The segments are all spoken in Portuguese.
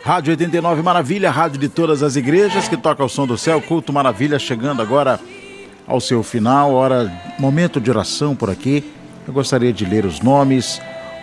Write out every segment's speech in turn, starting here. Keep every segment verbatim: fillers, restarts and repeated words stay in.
Rádio oitenta e nove Maravilha, rádio de todas as igrejas que toca o som do céu, culto Maravilha, chegando agora ao seu final, hora, momento de oração por aqui. Eu gostaria de ler os nomes,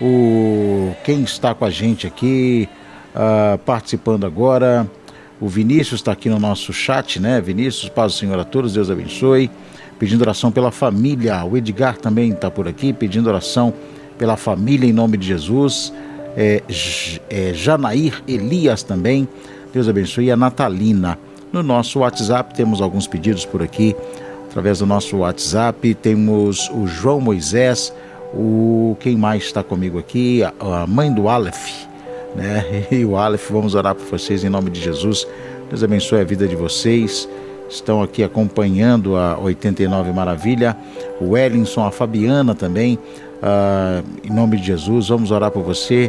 o, quem está com a gente aqui, uh, participando agora. O Vinícius está aqui no nosso chat, né? Vinícius, paz do Senhor a todos, Deus abençoe. Pedindo oração pela família. O Edgar também está por aqui, pedindo oração pela família em nome de Jesus. É, é, Janair Elias também, Deus abençoe. A Natalina. No nosso WhatsApp temos alguns pedidos por aqui, através do nosso WhatsApp. Temos o João Moisés, o quem mais está comigo aqui? A, a mãe do Aleph, né? E o Aleph, vamos orar por vocês em nome de Jesus. Deus abençoe a vida de vocês. Estão aqui acompanhando a oitenta e nove Maravilha. O Wellington, a Fabiana também, uh, em nome de Jesus, vamos orar por você.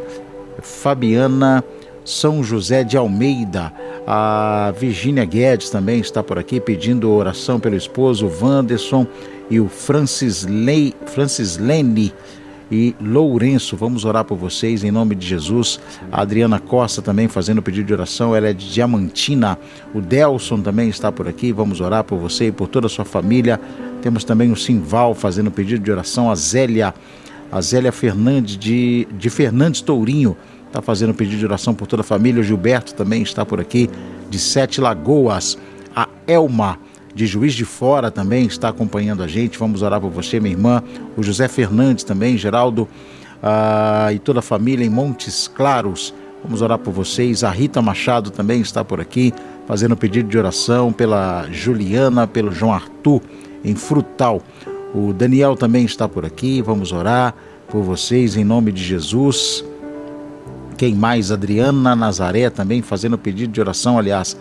Fabiana São José de Almeida. A Virgínia Guedes também está por aqui pedindo oração pelo esposo Wanderson e o Francis, Lei, Francis Lene e Lourenço. Vamos orar por vocês em nome de Jesus. A Adriana Costa também fazendo pedido de oração, ela é de Diamantina. O Delson também está por aqui, vamos orar por você e por toda a sua família. Temos também o Simval fazendo pedido de oração. A Zélia, a Zélia Fernandes de, de Fernandes Tourinho está fazendo pedido de oração por toda a família. O Gilberto também está por aqui, de Sete Lagoas. A Elma de Juiz de Fora também está acompanhando a gente, vamos orar por você, minha irmã. O José Fernandes também, Geraldo uh, e toda a família em Montes Claros, vamos orar por vocês. A Rita Machado também está por aqui, fazendo pedido de oração pela Juliana, pelo João Arthur em Frutal. O Daniel também está por aqui, vamos orar por vocês em nome de Jesus. Quem mais? Adriana Nazaré também fazendo pedido de oração. Aliás,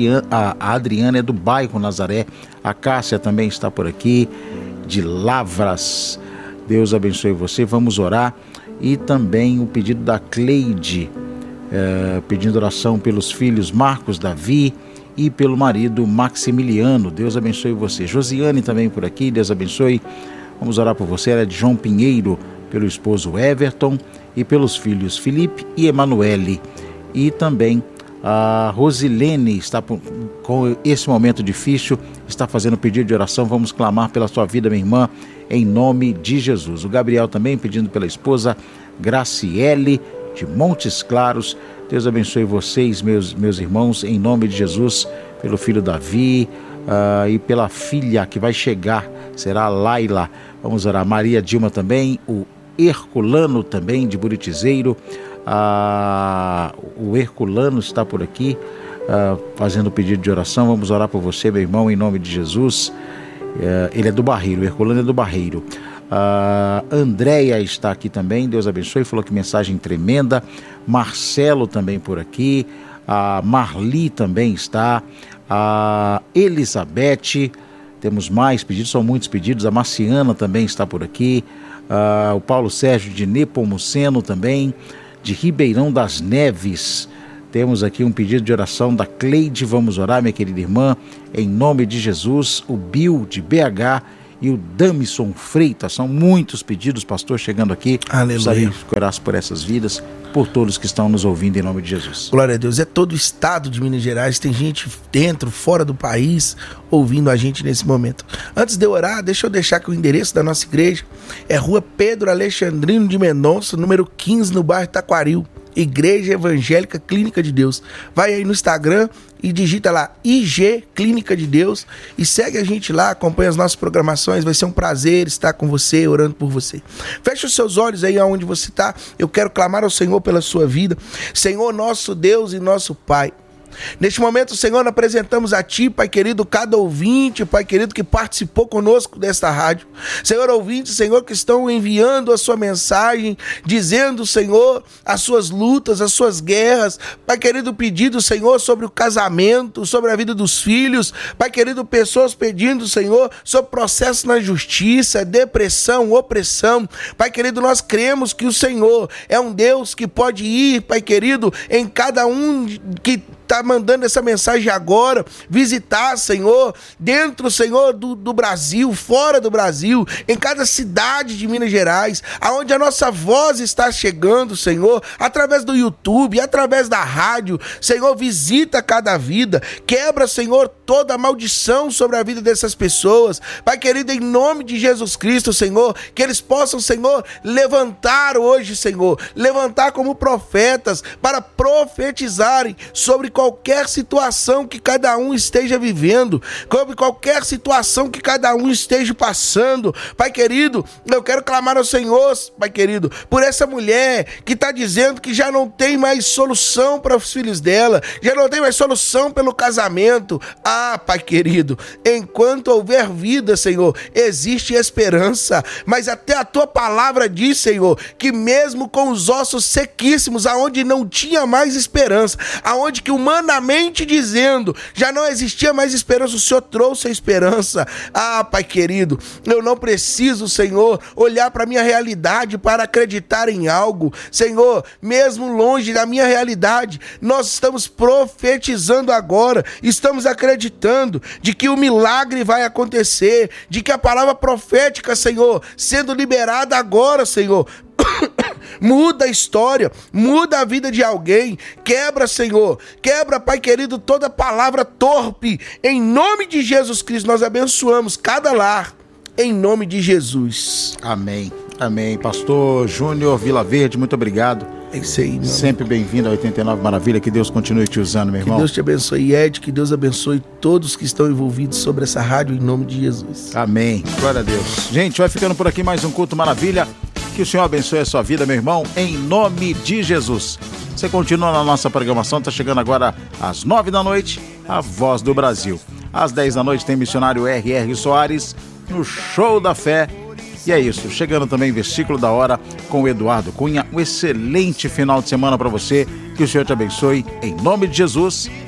a Adriana é do bairro Nazaré. A Cássia também está por aqui, de Lavras. Deus abençoe você. Vamos orar. E também o pedido da Cleide, é, pedindo oração pelos filhos Marcos, Davi e pelo marido Maximiliano. Deus abençoe você. Josiane também por aqui. Deus abençoe. Vamos orar por você. Ela é de João Pinheiro, pelo esposo Everton e pelos filhos Felipe e Emanuele. E também a Rosilene está com esse momento difícil, está fazendo pedido de oração. Vamos clamar pela sua vida, minha irmã, em nome de Jesus. O Gabriel também pedindo pela esposa Graciele de Montes Claros. Deus abençoe vocês, meus, meus irmãos, em nome de Jesus, pelo filho Davi uh, e pela filha que vai chegar, será a Laila. Vamos orar. Maria Dilma também, o Herculano também de Buritizeiro. Ah, o Herculano está por aqui ah, fazendo pedido de oração. Vamos orar por você, meu irmão, em nome de Jesus. Ah, ele é do Barreiro, o Herculano é do Barreiro. Ah, Andréia está aqui também, Deus abençoe, falou que mensagem tremenda. Marcelo também por aqui. A Marli também está. A Elizabeth, temos mais pedidos, são muitos pedidos. A Marciana também está por aqui. Uh, o Paulo Sérgio de Nepomuceno também, de Ribeirão das Neves. Temos aqui um pedido de oração da Cleide. Vamos orar, minha querida irmã, em nome de Jesus. O Bill de B H e o Damison Freitas. São muitos pedidos, pastor, chegando aqui. Aleluia. Gostaria que orasse por essas vidas, por todos que estão nos ouvindo em nome de Jesus. Glória a Deus. É todo o estado de Minas Gerais, tem gente dentro, fora do país, ouvindo a gente nesse momento. Antes de eu orar, deixa eu deixar que o endereço da nossa igreja é Rua Pedro Alexandrino de Mendonça, número quinze, no bairro Taquaril. Igreja Evangélica Clínica de Deus. Vai aí no Instagram e digita lá I G Clínica de Deus e segue a gente lá, acompanha as nossas programações. Vai ser um prazer estar com você, orando por você. Feche os seus olhos aí aonde você está. Eu quero clamar ao Senhor pela sua vida. Senhor, nosso Deus e nosso Pai, neste momento, Senhor, apresentamos a Ti, Pai querido, cada ouvinte, Pai querido, que participou conosco desta rádio. Senhor, ouvintes, Senhor, que estão enviando a sua mensagem, dizendo, Senhor, as suas lutas, as suas guerras. Pai querido, pedido, Senhor, sobre o casamento, sobre a vida dos filhos. Pai querido, pessoas pedindo, Senhor, sobre processo na justiça, depressão, opressão. Pai querido, nós cremos que o Senhor é um Deus que pode ir, Pai querido, em cada um que está mandando essa mensagem agora, visitar, Senhor, dentro, Senhor, do, do Brasil, fora do Brasil, em cada cidade de Minas Gerais, aonde a nossa voz está chegando, Senhor, através do YouTube, através da rádio. Senhor, visita cada vida, quebra, Senhor, toda a maldição sobre a vida dessas pessoas. Pai querido, em nome de Jesus Cristo, Senhor, que eles possam, Senhor, levantar hoje, Senhor, levantar como profetas para profetizarem sobre qualquer situação que cada um esteja vivendo, sobre qualquer situação que cada um esteja passando. Pai querido, eu quero clamar ao Senhor, Pai querido, por essa mulher que está dizendo que já não tem mais solução para os filhos dela, já não tem mais solução pelo casamento. Ah, Pai querido, enquanto houver vida, Senhor, existe esperança, mas até a tua palavra diz, Senhor, que mesmo com os ossos sequíssimos, aonde não tinha mais esperança, aonde que humanamente dizendo já não existia mais esperança, o Senhor trouxe a esperança. Ah, Pai querido, eu não preciso, Senhor, olhar para a minha realidade para acreditar em algo. Senhor, mesmo longe da minha realidade, nós estamos profetizando agora, estamos acreditando de que o milagre vai acontecer, de que a palavra profética, Senhor, sendo liberada agora, Senhor, muda a história, muda a vida de alguém, quebra, Senhor, quebra, Pai querido, toda palavra torpe. Em nome de Jesus Cristo, nós abençoamos cada lar, em nome de Jesus. Amém, amém. Pastor Júnior Vilaverde, muito obrigado. É isso aí, meu Sempre bem-vindo a oitenta e nove Maravilha, que Deus continue te usando, meu irmão. Que Deus te abençoe, Ed, que Deus abençoe todos que estão envolvidos sobre essa rádio, em nome de Jesus. Amém, glória a Deus. Gente, vai ficando por aqui mais um Culto Maravilha. Que o Senhor abençoe a sua vida, meu irmão, em nome de Jesus. Você continua na nossa programação, está chegando agora às nove da noite, a Voz do Brasil. Às dez da noite tem missionário R R Soares no Show da Fé. E é isso, chegando também versículo da hora com o Eduardo Cunha. Um excelente final de semana para você, que o Senhor te abençoe, em nome de Jesus.